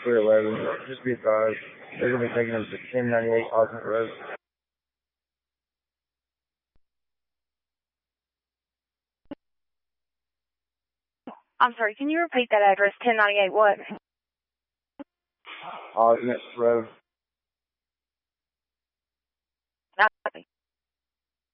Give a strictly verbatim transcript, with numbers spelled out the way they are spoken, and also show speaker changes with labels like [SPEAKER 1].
[SPEAKER 1] three eleven. Just be advised, they're going to be taking them to ten ninety-eight Osmond Road.
[SPEAKER 2] I'm sorry, can you repeat that address? ten ninety-eight what?
[SPEAKER 1] Osmond Road.